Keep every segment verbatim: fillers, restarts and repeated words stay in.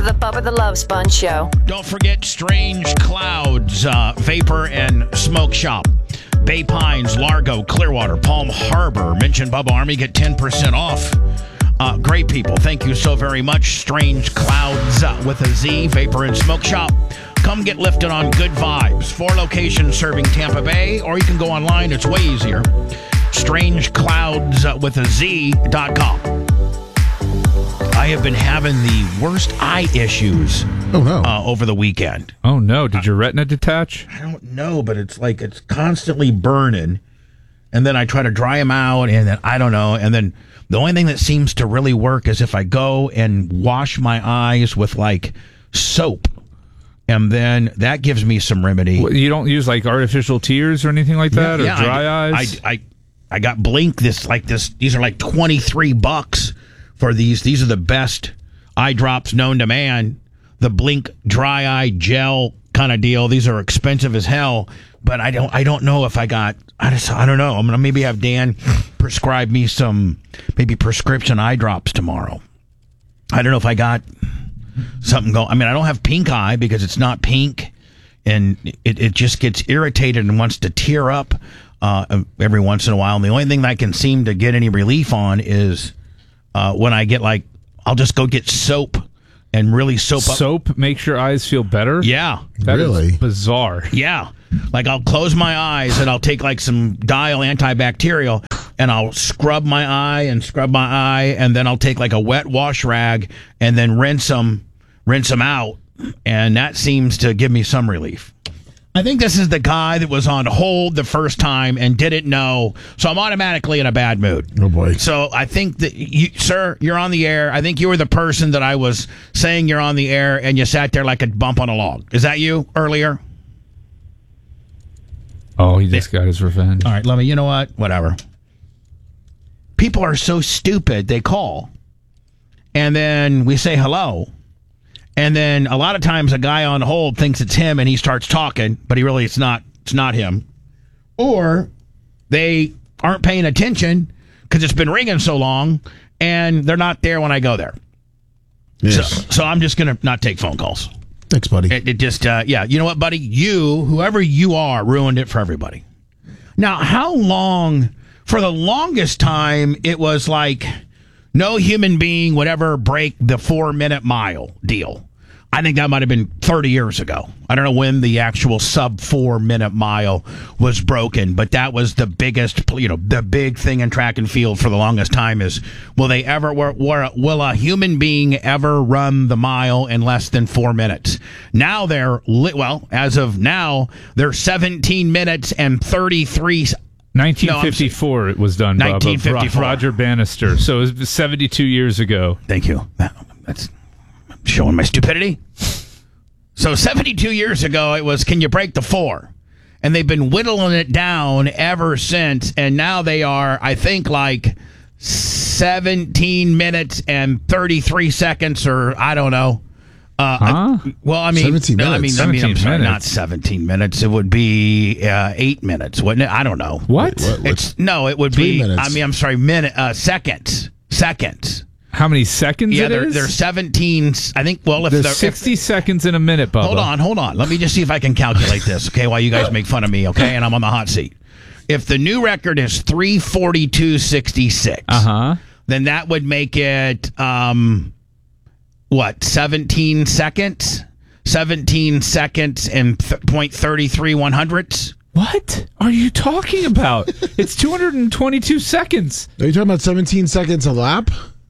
to the Bubba the Love Sponge Show. Don't forget Strange Clouds, uh, Vapor and Smoke Shop. Bay Pines, Largo, Clearwater, Palm Harbor. Mention Bubba Army, get ten percent off. Uh, great people. Thank you so very much. Strange Clouds uh, with a Z, Vapor and Smoke Shop. Come get lifted on good vibes. Four locations serving Tampa Bay, or you can go online. It's way easier. Strange Clouds uh, with a Z dot com. I have been having the worst eye issues oh, no. uh, over the weekend. Oh, no. Did your retina detach? I don't know, but it's like it's constantly burning. And then I try to dry them out, and then I don't know. And then the only thing that seems to really work is if I go and wash my eyes with like soap. And then that gives me some remedy. You don't use like artificial tears or anything like that, yeah, or yeah, dry I, eyes? I, I I got Blink. This like this. These are like twenty-three bucks for these. These are the best eye drops known to man. The Blink dry eye gel kind of deal. These are expensive as hell, but I don't. I don't know if I got. I just. I don't know. I'm gonna maybe have Dan prescribe me some maybe prescription eye drops tomorrow. I don't know if I got something going. I mean, I don't have pink eye because it's not pink, and it, it just gets irritated and wants to tear up uh, every once in a while. And the only thing that I can seem to get any relief on is uh, when I get like, I'll just go get soap and really soap up. Soap makes your eyes feel better? Yeah. That Really? is bizarre. Yeah. Like I'll close my eyes and I'll take like some Dial antibacterial and I'll scrub my eye and scrub my eye, and then I'll take like a wet wash rag and then rinse them, rinse them out, and that seems to give me some relief. I think this is the guy that was on hold the first time and didn't know, so I'm automatically in a bad mood. Oh, boy. So I think that you, sir, you're on the air. I think you were the person that I was saying you're on the air, and you sat there like a bump on a log. Is that you earlier? Oh, he just got his revenge. All right, let me, you know what? Whatever. People are so stupid, they call. And then we say hello. And then a lot of times a guy on hold thinks it's him and he starts talking, but he really, it's not, it's not him. Or they aren't paying attention because it's been ringing so long and they're not there when I go there. Yes. So, so I'm just going to not take phone calls. Thanks, buddy. It, it just, uh, yeah, you know what, buddy? You, whoever you are, ruined it for everybody. Now, how long, for the longest time, it was like no human being would ever break the four-minute mile deal. I think that might have been thirty years ago. I don't know when the actual sub-four-minute mile was broken, but that was the biggest, you know, the big thing in track and field for the longest time is, will they ever, will a human being ever run the mile in less than four minutes? Now they're, well, as of now, they're seventeen minutes and thirty-three nineteen fifty-four, no, it was done, Bob, nineteen fifty-four. Roger Bannister. So it was seventy-two years ago. Thank you. That, that's showing my stupidity. So seventy-two years ago, it was, can you break the four? And they've been whittling it down ever since. And now they are, I think, like seventeen minutes and thirty-three seconds, or I don't know. Uh, huh? I, well, I mean, seventeen no, I minutes. mean, I mean, I'm sorry, minutes. not seventeen minutes. It would be uh, eight minutes, wouldn't it? I don't know. What? Wait, what? It's no, it would Three be. minutes. I mean, I'm sorry, minute, uh, seconds, seconds. How many seconds Yeah, it they're, is? they're seventeen. I think. Well, if There's they're, sixty if, seconds in a minute, Bubba. hold on, hold on. Let me just see if I can calculate this. Okay, while you guys make fun of me. Okay, and I'm on the hot seat. If the new record is three forty-two sixty-six, Uh huh. then that would make it um, what seventeen seconds, seventeen seconds and th- point thirty three one hundredths. What are you talking about? It's two hundred twenty-two seconds. Are you talking about seventeen seconds a lap?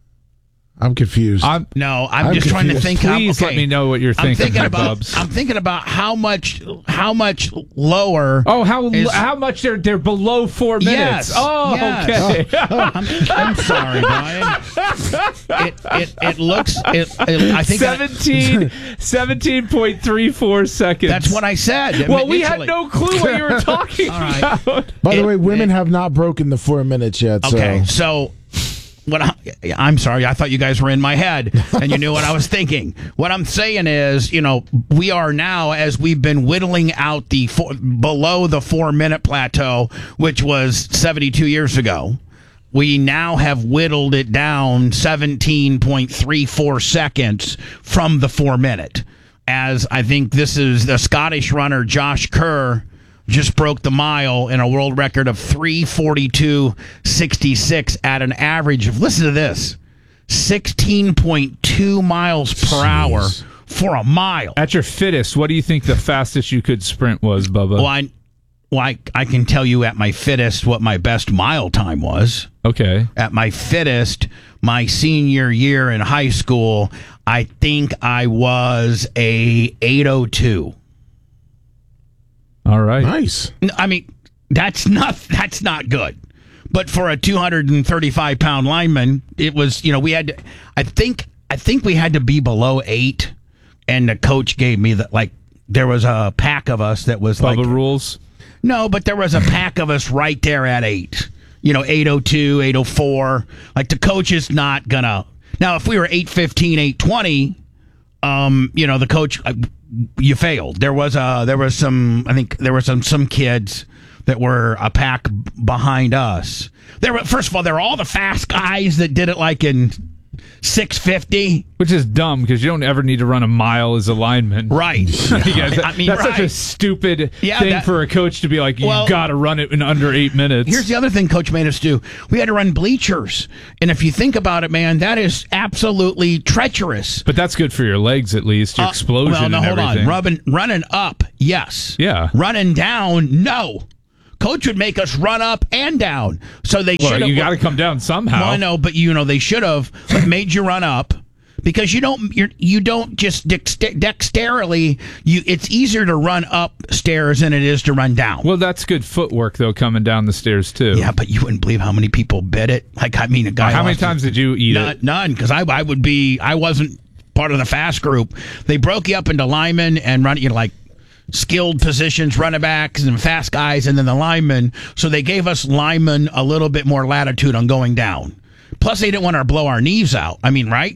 I'm confused. I'm, No, I'm, I'm just trying to confused. think. Please how, let okay. me know what you're I'm thinking, thinking my about. bubs. I'm thinking about how much, how much lower. Oh, how is- how much they're they're below four minutes? Yes, Oh, yes. okay. I'm, I'm sorry, Brian. It it it looks. It, it, I think seventeen, seventeen point three four seconds. that's what I said. Well, we had initially. no clue what you were talking All right. about. By the it- way, women it- have not broken the four minutes yet. Okay, So. so what I, I'm sorry, I thought you guys were in my head and you knew what I was thinking. What I'm saying is, you know, we are now, as we've been whittling out the four, below the four minute plateau, which was seventy-two years ago. we now have whittled it down seventeen point three four seconds from the four minute. As I think this is the Scottish runner Josh Kerr just broke the mile in a world record of three forty-two sixty-six at an average of, listen to this, sixteen point two miles per Jeez. hour for a mile. At your fittest, what do you think the fastest you could sprint was, Bubba? Well, I, well, I, I can tell you at my fittest what my best mile time was. Okay. At my fittest, my senior year in high school, I think I was a eight oh two. All right. Nice. I mean, that's not that's not good. But for a two hundred thirty-five pound lineman, it was, you know, we had to, I think I think we had to be below eight, and the coach gave me that, like, there was a pack of us that was Bubba like rules. No, but there was a pack of us right there at eight. You know, eight oh two, eight oh four. Like, the coach is not gonna. Now, if we were eight fifteen, eight twenty, um, you know, the coach, uh, you failed. There was a, there was some, I think there were some some kids that were a pack behind us. There were, first of all, there were all the fast guys that did it like in six fifty. Which is dumb because you don't ever need to run a mile as a lineman. Right. Yeah, that- I mean, that's such a right. stupid Yeah, thing that- for a coach to be like, you Well, got to run it in under eight minutes. Here's the other thing Coach made us do. We had to run bleachers. And if you think about it, man, that is absolutely treacherous. But that's good for your legs, at least. Your Uh, explosion well, no, and hold everything. on. Rubbing, running up, yes. Yeah. Running down, no. Coach would make us run up and down. So they Well, should have. you got to come down somehow. Well, I know, but you know they should have made you run up. Because you don't, you're, you don't just dexter- dexterily. You, it's easier to run up stairs than it is to run down. Well, that's good footwork, though, coming down the stairs, too. Yeah, but you wouldn't believe how many people bit it. Like, I mean, a guy. How many lost times his- did you eat None, it? none, because I, I would be. I wasn't part of the fast group. They broke you up into linemen and run you know, like skilled positions, running backs and fast guys, and then the linemen. So they gave us linemen a little bit more latitude on going down. Plus, they didn't want to blow our knees out. I mean, right?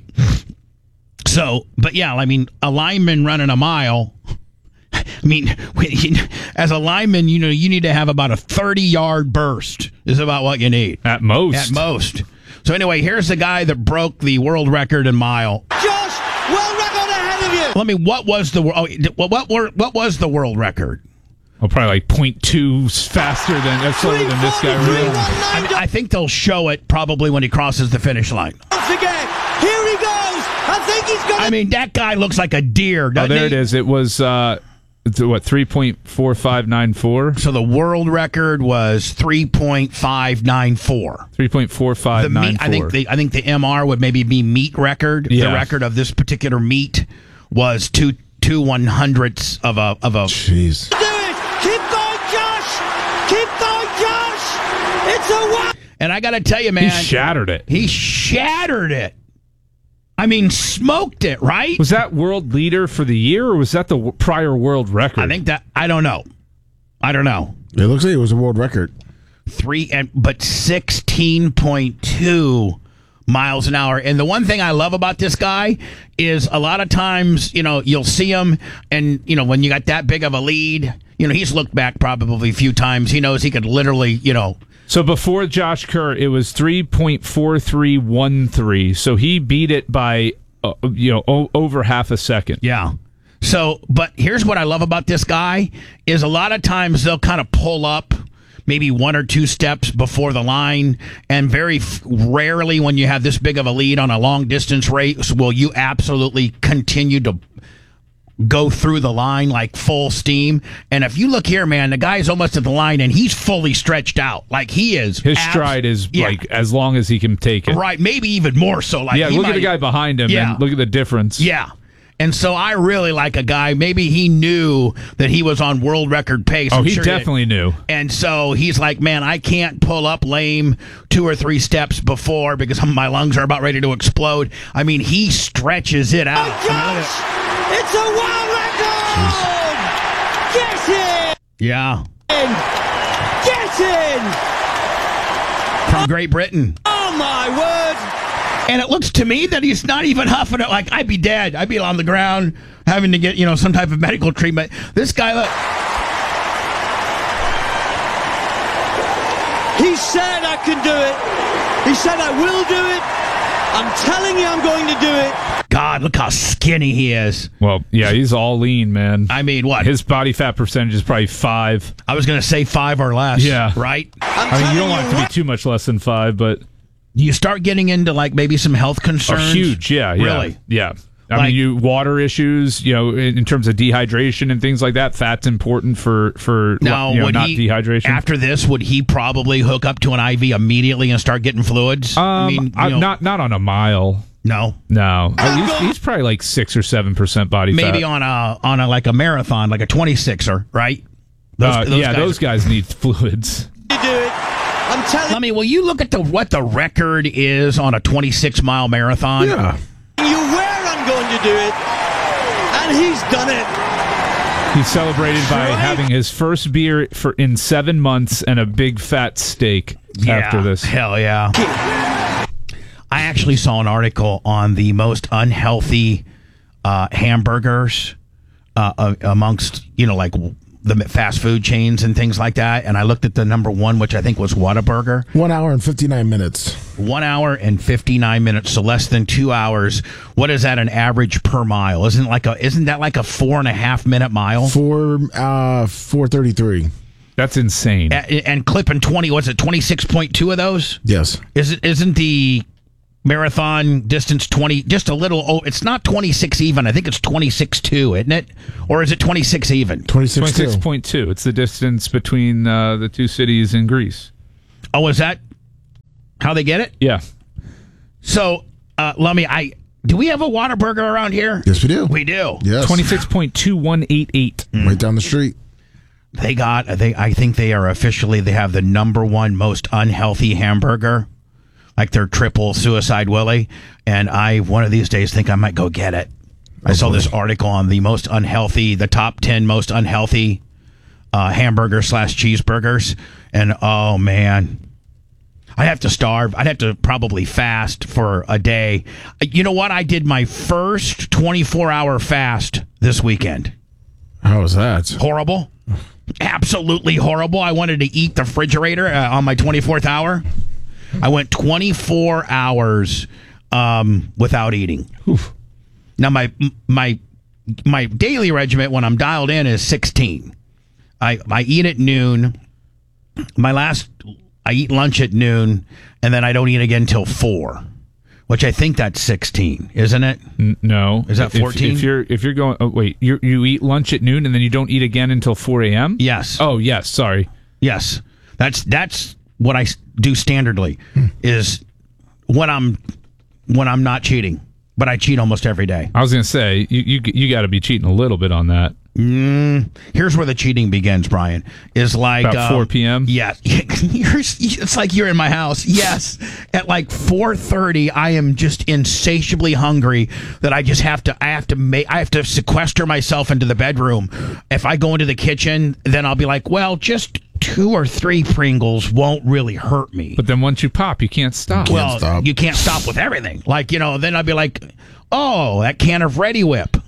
So, but yeah, I mean, a lineman running a mile. I mean, when you, as a lineman, you know, you need to have about a thirty-yard burst is about what you need. At most. At most. So anyway, here's the guy that broke the world record in mile. Josh, world record ahead of you. Let me. What was the oh, what what were, what was the world record? Oh, probably like point two faster than that's slower than this guy. Really. I, mean, I think they'll show it probably when he crosses the finish line. Once again, here he goes. I think he's got I mean, that guy looks like a deer. Oh, Doesn't there he? it is. It was, uh, th- what, three point four five nine four? So the world record was three point five nine four. three point four The five nine meat, four. I think the I think the M R would maybe be meat record. Yeah. The record of this particular meat was two two one hundredths of a of a. Jeez. do it. Keep going, Josh. Keep going, Josh. It's a one. And I got to tell you, he man, shattered it. he shattered it. I mean, smoked it, right? Was that world leader for the year, or was that the w- prior world record? I think that I don't know. I don't know. It looks like it was a world record. Three and but sixteen point two miles an hour. And the one thing I love about this guy is a lot of times, you know, you'll see him, and you know, when you got that big of a lead, you know, he's looked back probably a few times. He knows he could literally, you know. So before Josh Kerr, it was three point four three one three. So he beat it by, uh, you know, o- over half a second. Yeah. So, but here's what I love about this guy is a lot of times they'll kind of pull up maybe one or two steps before the line, and very f- rarely when you have this big of a lead on a long distance race will you absolutely continue to go through the line like full steam. And if you look here, man, the guy's almost at the line and he's fully stretched out. Like he is. His abs- stride is Yeah. like as long as he can take it. Right. Maybe even more so. Like Yeah, he look at might- the guy behind him Yeah. and look at the difference. Yeah. And so I really like a guy. Maybe he knew that he was on world record pace. Oh, I'm he sure definitely knew. And so he's like, man, I can't pull up lame two or three steps before because my lungs are about ready to explode. I mean, he stretches it out. Oh, Josh, it's a world record. Get in. Yeah. Get in. From Great Britain. Oh, my word. And it looks to me that he's not even huffing it. Like, I'd be dead. I'd be on the ground having to get, you know, some type of medical treatment. This guy, look. He said I can do it. He said, I will do it. I'm telling you I'm going to do it. God, look how skinny he is. Well, yeah, he's all lean, man. I mean, what? His body fat percentage is probably five. I was going to say five or less. Yeah. Right? I'm I mean, you telling don't want it to be what- too much less than five, but You start getting into, like, maybe some health oh, concerns. huge. Yeah, yeah. Really? Yeah. I Like- mean, you water issues, you know, in, in terms of dehydration and things like that. Fat's important for for Now, you know, would not he, dehydration. after this, would he probably hook up to an I V immediately and start getting fluids? um, I mean, you I- know, not not on a mile. no. No, Uh, he's, he's probably like six or seven percent body Maybe fat. on a on a like a marathon, like a twenty-sixer, right? Those, Uh, those yeah, guys- those guys need fluids. to do it. I'm telling Let me. Will you look at the what the record is on a twenty-six mile marathon? Yeah. you where I'm going to do it. And he's done it. He celebrated by Right. having his first beer for in seven months and a big fat steak Yeah, after this. Hell yeah. I actually saw an article on the most unhealthy uh, hamburgers uh, uh, amongst, you know, like the fast food chains and things like that. And I looked at the number one, which I think was Whataburger. One hour and fifty-nine minutes. One hour and fifty-nine minutes, so less than two hours. What is that an average per mile? Isn't like a isn't that like a four and a half minute mile? Four, uh, four thirty-three. That's insane. A- and clipping twenty, what's it, twenty-six point two of those? Yes. Is it, isn't the marathon distance twenty, just a little, oh, it's not twenty-six even. I think it's twenty-six two, isn't it? Or is it twenty-six even? twenty-six, twenty-six point two. It's the distance between uh, the two cities in Greece. Oh, is that how they get it? Yeah. So, uh, Lummy, I, do we have a Whataburger around here? Yes, we do. We do. Yes. twenty-six point two one eight eight. Right down the street. They got, they, I think they are officially, they have the number one most unhealthy hamburger. Like their triple Suicide Willie. And I, one of these days, think I might go get it. I saw this article on the most unhealthy, the top ten most unhealthy uh, hamburger slash cheeseburgers. And oh, man. I'd have to starve. I'd have to probably fast for a day. You know what? I did my first twenty-four hour fast this weekend. How was that? Horrible. Absolutely horrible. I wanted to eat the refrigerator uh, on my twenty-fourth hour. I went twenty-four hours um, without eating. Oof. Now my my my daily regiment when I'm dialed in is sixteen. I I eat at noon. My last I eat lunch at noon, and then I don't eat again till four, which I think that's sixteen, isn't it? N- no. Is that If- fourteen? If, you're if you're going, oh wait, you you eat lunch at noon and then you don't eat again until four a.m. Yes. Oh yes, sorry. Yes, that's that's what I s- do standardly. Is when I'm when I'm not cheating, but I cheat almost every day. I was gonna say you you you got to be cheating a little bit on that. Mm, here's where the cheating begins, Brian. Is like About four p.m.? Yeah, you're, it's like you're in my house. Yes, at like four thirty, I am just insatiably hungry that I just have to. I have to make. I have to sequester myself into the bedroom. If I go into the kitchen, then I'll be like, well, just two or three Pringles won't really hurt me. But then once you pop, you can't stop. well, stop. you can't stop with everything. Like you know, then I'll be like, oh, that can of Ready Whip.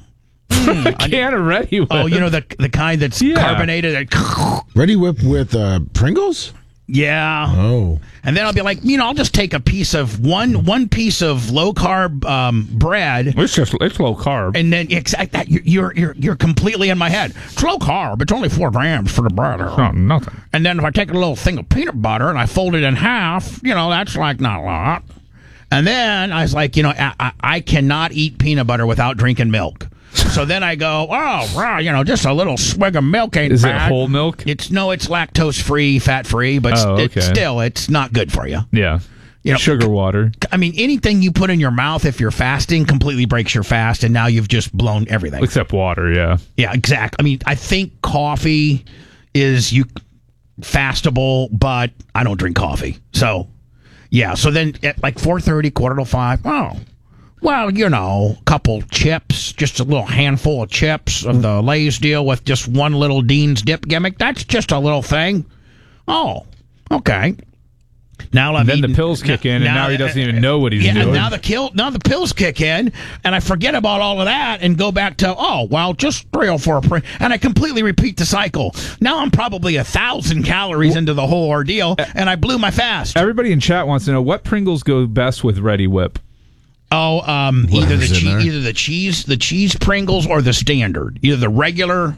a can of Ready Whip. Oh, you know the the kind that's Yeah. carbonated. Ready Whip with uh, Pringles? Yeah. Oh. And then I'll be like, you know, I'll just take a piece of one one piece of low carb um, bread, It's just it's low carb. and then exact that you're, you're you're you're completely in my head. It's low carb. It's only four grams for the bread. Oh, nothing. And then if I take a little thing of peanut butter and I fold it in half, you know, that's like not a lot. And then I was like, you know, I, I, I cannot eat peanut butter without drinking milk. So then I go, oh, well, you know, just a little swig of milk ain't Is bad. it whole milk? It's no, it's lactose free, fat free, but Oh, it's okay. still, it's not good for you. Yeah. You know, Sugar water. I mean, anything you put in your mouth if you're fasting completely breaks your fast, and now you've just blown everything. Except water, yeah. Yeah, exactly. I mean, I think coffee is you fastable, but I don't drink coffee. So, yeah. So then at like four thirty, quarter to five, oh, well, you know, a couple chips, just a little handful of chips of the Lay's deal with just one little Dean's dip gimmick. That's just a little thing. Oh, okay. Now I've And then eaten- the pills kick in, and now he doesn't even know what he's yeah, doing. and now the kill, now the pills kick in, and I forget about all of that and go back to oh well, just three or four, pr- and I completely repeat the cycle. Now I'm probably a thousand calories into the whole ordeal, and I blew my fast. Everybody in chat wants to know what Pringles go best with Ready Whip. Oh, um, either the Whatever's in cheese, there. either the cheese, the cheese Pringles, or the standard, either the regular,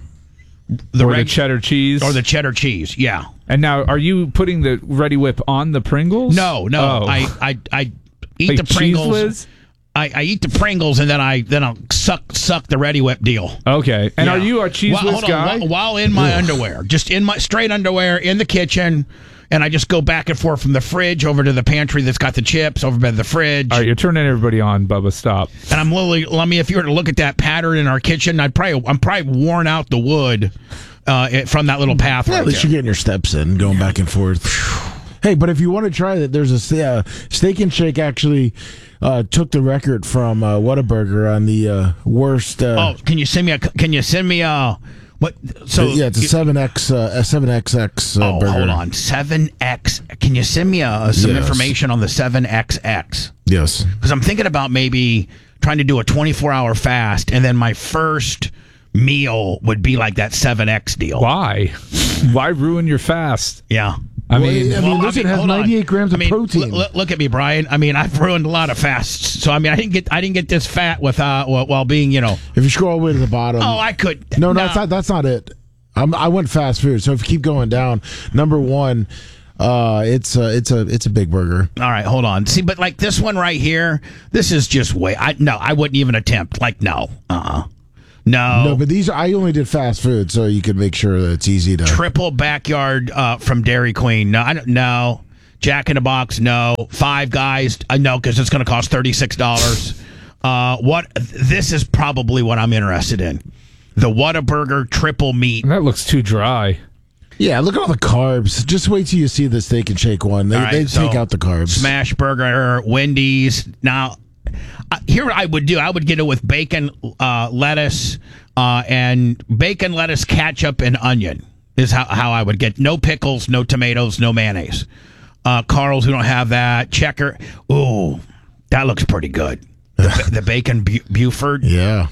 the or reg- the cheddar cheese. or the cheddar cheese. Yeah. And now, are you putting the Ready Whip on the Pringles? No, no. Oh. I, I, I eat Like the Cheese Pringles. Whiz? I, I eat the Pringles and then I then I'll suck suck the Ready Whip deal. Okay. And Yeah. are you a Cheese Well, Whiz hold on, guy? While, while in my underwear, just in my straight underwear in the kitchen, and I just go back and forth from the fridge over to the pantry that's got the chips over by the fridge. All right, you're turning everybody on, Bubba. Stop. And I'm literally, I mean, if you were to look at that pattern in our kitchen, I'd probably I'm probably worn out the wood uh, it- from that little path. Yeah, right at least there. you're getting your steps in, going back and forth. Hey, but if you want to try that, there's a uh, Steak and Shake actually uh, took the record from uh, Whataburger on the uh, worst. Uh, Oh, can you send me a? Can you send me a? What? So yeah, it's a you- seven X, uh, a seven X X uh, Oh, burger. hold on. seven X. Can you send me uh, some Yes. information on the seven X X? Yes. Because I'm thinking about maybe trying to do a twenty-four hour fast, and then my first meal would be like that seven X deal. Why? Why ruin your fast? Yeah. I Well, mean, I mean, listen, it has hold on. ninety-eight grams I of mean, protein. l- l- look at me, Brian. I mean, I've ruined a lot of fasts. So I mean, I didn't get I didn't get this fat without while, while being, you know. If you scroll all the way to the bottom. Oh, I could. No, no, that's not. That's not it. I'm, I went fast food. So if you keep going down, number one, uh, it's a, it's a, it's a big burger. All right, hold on. See, but like this one right here, this is just way. I no, I wouldn't even attempt. Like no, uh, uh no. No, but these are. I only did fast food, so you can make sure that it's easy to. Triple backyard uh, from Dairy Queen. No, I don't. No. Jack in the Box. No. Five Guys. Uh, no, because it's going to cost thirty six dollars. Uh, what? This is probably what I'm interested in. The Whataburger triple meat. that looks too dry. Yeah, look at all the carbs. Just wait till you see the Steak and Shake one. They, All right, they so take out the carbs. Smash Burger, Wendy's. Now, uh, here what I would do. I would get it with bacon, uh, lettuce, uh, and bacon, lettuce, ketchup, and onion is how, how I would get. No pickles, no tomatoes, no mayonnaise. Uh, Carl's, we don't have that. Checker. Ooh, that looks pretty good. The, the bacon Bu- Buford. Yeah.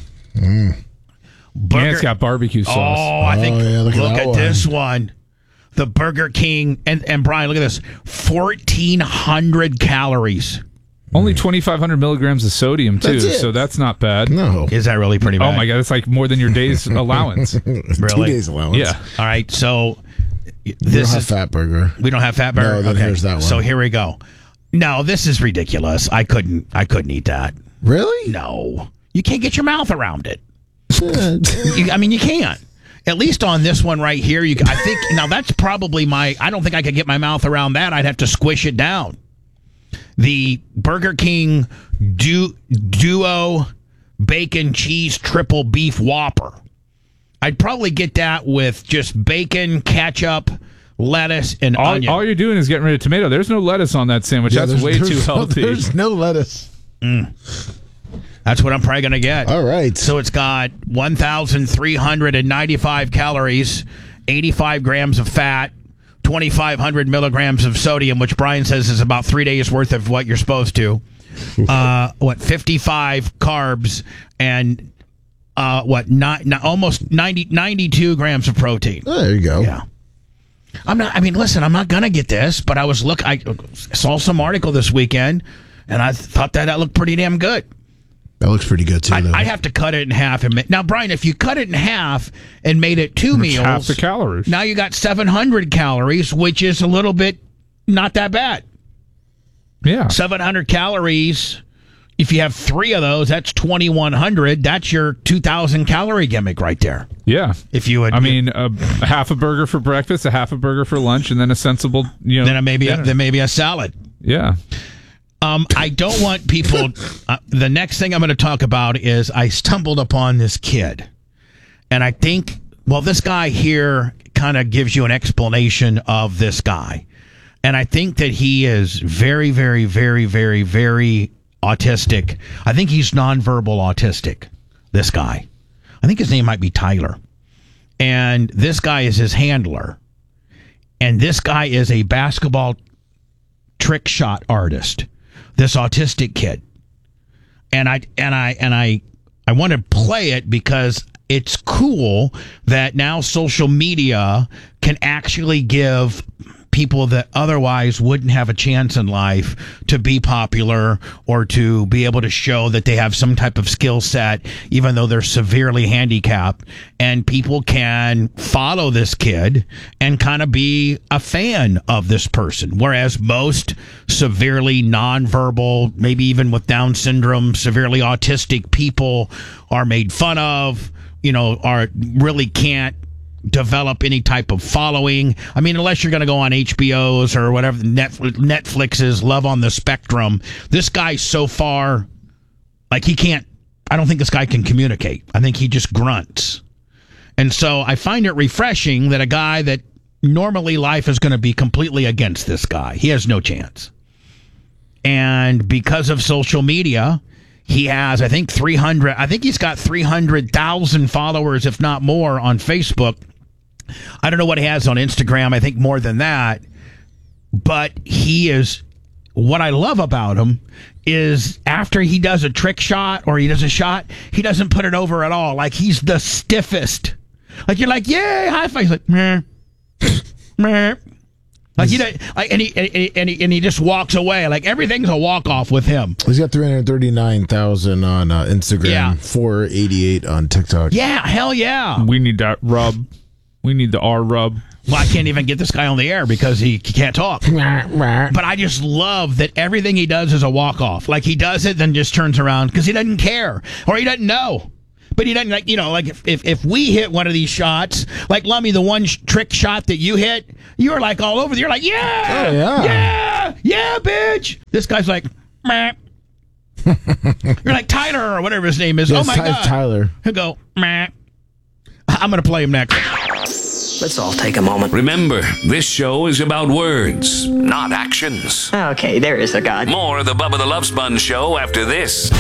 Burger. And it's got barbecue sauce. Oh, I think. Oh, yeah, look look at, at that one. this one. The Burger King. And, and Brian, look at this. fourteen hundred calories. Only twenty-five hundred milligrams of sodium, too, That's it. so that's not bad. No. Is that really pretty bad? Oh, my God. It's like more than your day's allowance. Really? Two days allowance. Yeah. All right, so We don't this have is fat burger. we don't have fat burger. No, then okay. here's that one. So here we go. No, this is ridiculous. I couldn't. I couldn't eat that. Really? No, you can't get your mouth around it. You, I mean, you can't. At least on this one right here, you. I think now that's probably my. I don't think I could get my mouth around that. I'd have to squish it down. The Burger King du- Duo Bacon Cheese Triple Beef Whopper. I'd probably get that with just bacon, ketchup, lettuce, and All, onion. all you're doing is getting rid of tomato. There's no lettuce on that sandwich. Yeah, That's there's- way there's too no- healthy. There's no lettuce. That's what I'm probably going to get. All right. So it's got one thousand three hundred ninety-five calories, eighty-five grams of fat, twenty-five hundred milligrams of sodium, which Brian says is about three days worth of what you're supposed to. Uh, what, fifty-five carbs and uh, what, not, not, almost ninety, ninety-two grams of protein. Oh, there you go. Yeah. I'm not, I mean, listen, I'm not going to get this, but I was look, I saw some article this weekend and I thought that that looked pretty damn good. That looks pretty good, too, I, though. I'd have to cut it in half. And ma- now, Brian, if you cut it in half and made it two meals, half the calories. now you got seven hundred calories, which is a little bit not that bad. Yeah. seven hundred calories. If you have three of those, that's twenty-one hundred. That's your two thousand calorie gimmick right there. Yeah. If you would, I mean, a, a half a burger for breakfast, a half a burger for lunch, and then a sensible, you know. then maybe a, dinner. then maybe a salad. Yeah. Um, I don't want people. Uh, the next thing I'm going to talk about is I stumbled upon this kid, and I think, well, this guy here kind of gives you an explanation of this guy, and I think that he is very, very, very, very, very autistic. I think he's nonverbal autistic. This guy, I think his name might be Tyler, and this guy is his handler, and this guy is a basketball trick shot artist, this autistic kid. And I and I and I I want to play it because it's cool that now social media can actually give people that otherwise wouldn't have a chance in life to be popular or to be able to show that they have some type of skill set, even though they're severely handicapped. And people can follow this kid and kind of be a fan of this person. Whereas most severely nonverbal, maybe even with Down syndrome, severely autistic people are made fun of, you know, are really can't develop any type of following. I mean, unless you're going to go on H B O's or whatever, Netflix's Love on the Spectrum. This guy so far, like he can't, I don't think this guy can communicate. I think he just grunts. And so I find it refreshing that a guy that normally life is going to be completely against this guy. He has no chance. And because of social media, he has, I think, three hundred, I think he's got three hundred thousand followers, if not more, on Facebook. I don't know what he has on Instagram. I think more than that. But he is, what I love about him is after he does a trick shot or he does a shot, he doesn't put it over at all. Like, he's the stiffest. Like, you're like, yay, high five. He's like, meh, meh. Like, you know, like, and he, and he and he and he just walks away. Like, everything's a walk off with him. He's got three hundred thirty nine thousand on uh, Instagram, Yeah. four eighty eight on TikTok. Yeah, hell yeah. We need that rub. We need the R rub. Well, I can't even get this guy on the air because he, he can't talk. But I just love that everything he does is a walk off. Like, he does it, then just turns around because he doesn't care or he doesn't know. But he doesn't, like, you know, like if, if, if we hit one of these shots, like Lummy, the one sh- trick shot that you hit, you were like all over. You're like, yeah, Oh, yeah. yeah, yeah, bitch. This guy's like, meh. You're like Tyler or whatever his name is. Yes, oh my Ty- God. Tyler. He'll go, meh. I'm going to play him next. Let's all take a moment. Remember, this show is about words, not actions. Okay, there is a God. More of the Bubba the Love Sponge Show after this.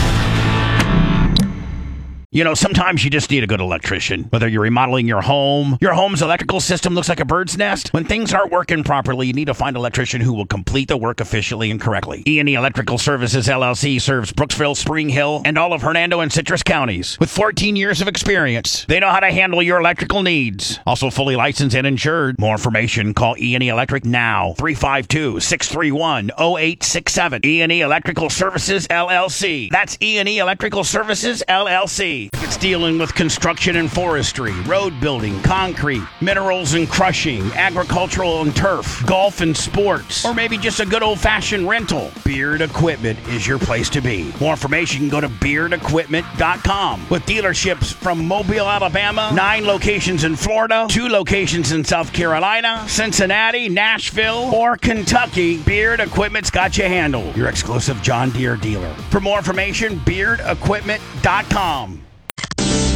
You know, sometimes you just need a good electrician. Whether you're remodeling your home, your home's electrical system looks like a bird's nest. When things aren't working properly, you need to find an electrician who will complete the work efficiently and correctly. E and E Electrical Services, L L C serves Brooksville, Spring Hill, and all of Hernando and Citrus counties. With fourteen years of experience, they know how to handle your electrical needs. Also fully licensed and insured. More information, call E and E Electric now. three five two, six three one, zero eight six seven. E and E Electrical Services, L L C. That's E and E Electrical Services, L L C. If it's dealing with construction and forestry, road building, concrete, minerals and crushing, agricultural and turf, golf and sports, or maybe just a good old-fashioned rental, Beard Equipment is your place to be. More information, go to beard equipment dot com. With dealerships from Mobile, Alabama, nine locations in Florida, two locations in South Carolina, Cincinnati, Nashville, or Kentucky, Beard Equipment's got you handled. Your exclusive John Deere dealer. For more information, beard equipment dot com.